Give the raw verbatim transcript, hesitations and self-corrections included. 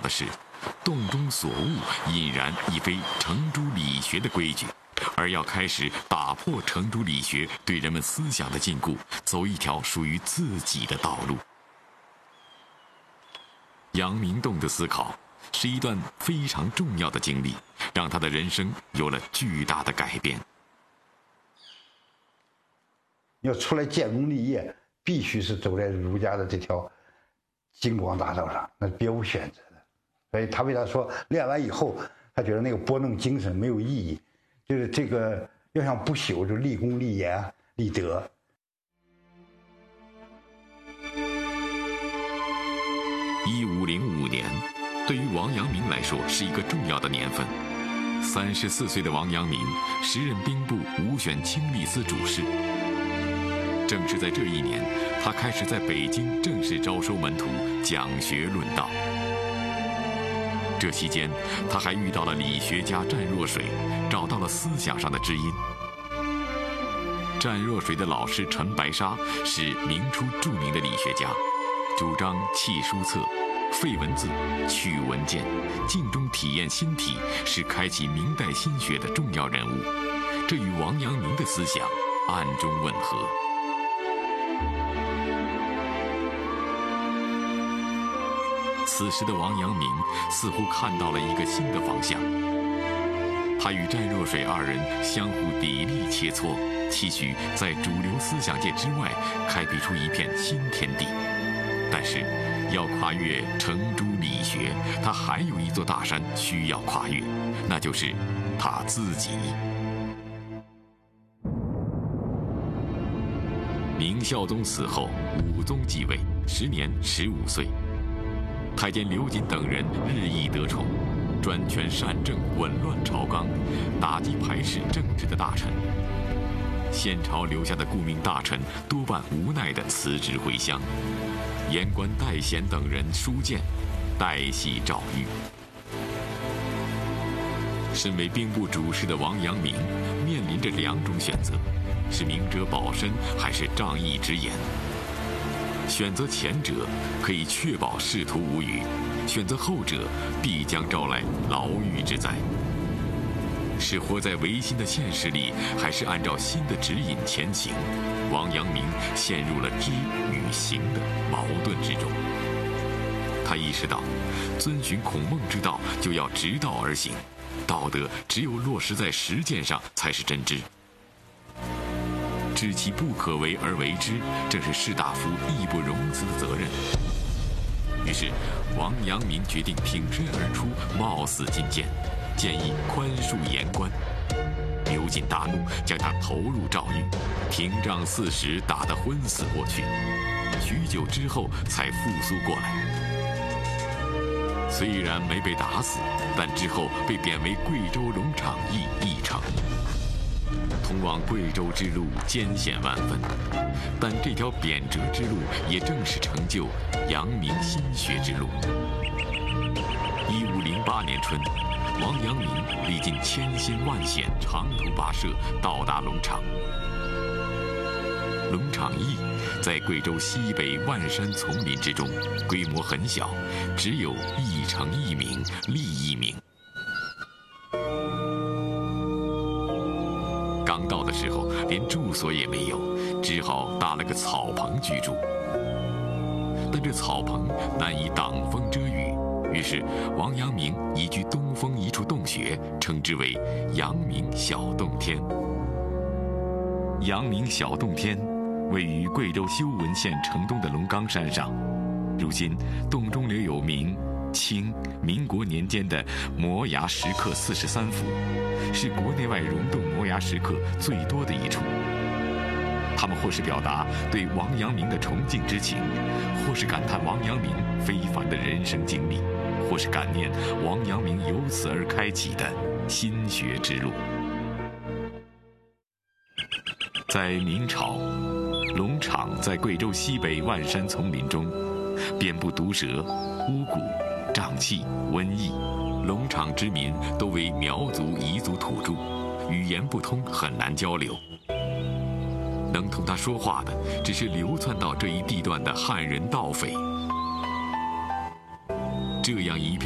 的是，洞中所悟隐然已非程朱理学的规矩，而要开始打破程朱理学对人们思想的禁锢，走一条属于自己的道路。杨明洞的思考是一段非常重要的经历，让他的人生有了巨大的改变。 要出来建功立业，必须是走在儒家的这条金光大道上，那别无选择的。所以他为他说，练完以后，他觉得那个拨弄精神没有意义，就是这个要想不朽，就立功立言立德。 一五零五年，对于王阳明来说是一个重要的年份。三十四岁的王阳明时任兵部武选清吏司主事。正是在这一年，他开始在北京正式招收门徒，讲学论道。这期间，他还遇到了理学家湛若水，找到了思想上的知音。湛若水的老师陈白沙是明初著名的理学家，主张弃书册、废文字、取文件，静中体验心体，是开启明代心学的重要人物。这与王阳明的思想暗中吻合。此时的王阳明似乎看到了一个新的方向，他与湛若水二人相互砥砺切磋，期许在主流思想界之外开辟出一片新天地。但是，要跨越程朱理学，他还有一座大山需要跨越，那就是他自己。明孝宗死后，武宗继位，时年十五岁。太监刘瑾等人日益得宠，专权擅政，紊乱朝纲，打击排斥正直的大臣。先朝留下的顾命大臣多半无奈地辞职回乡，言官戴显等人书谏，代系诏狱。身为兵部主事的王阳明面临着两种选择，是明哲保身还是仗义直言。选择前者可以确保仕途无虞，选择后者必将招来牢狱之灾。是活在唯心的现实里，还是按照心的指引前行？王阳明陷入了知与行的矛盾之中。他意识到，遵循孔孟之道就要直道而行，道德只有落实在实践上才是真知。知其不可为而为之，正是士大夫义不容辞的责任。于是，王阳明决定挺身而出，冒死进谏，建议宽恕言官。刘瑾大怒，将他投入诏狱，廷杖四十，打得昏死过去。许久之后才复苏过来。虽然没被打死，但之后被贬为贵州龙场驿驿丞。通往贵州之路艰险万分，但这条贬谪之路也正是成就阳明心学之路。一五零八年春，王阳明历尽千辛万险，长途跋涉到达龙场。龙场驿在贵州西北万山丛林之中，规模很小，只有一城一名，吏一名。刚到的时候，连住所也没有，只好搭了个草棚居住。但这草棚难以挡风遮雨，于是王阳明移居东风一处洞穴，称之为阳明小洞天。阳明小洞天位于贵州修文县城东的龙冈山上，如今洞中留有明、清、民国年间的摩崖石刻四十三幅，是国内外溶洞摩崖石刻最多的一处。他们或是表达对王阳明的崇敬之情，或是感叹王阳明非凡的人生经历，或是感念王阳明由此而开启的心学之路。在明朝，龙场在贵州西北万山丛林中，遍布毒蛇、巫蛊、瘴气、瘟疫。龙场之民都为苗族彝族土著，语言不通，很难交流。能同他说话的，只是流窜到这一地段的汉人盗匪。这样一片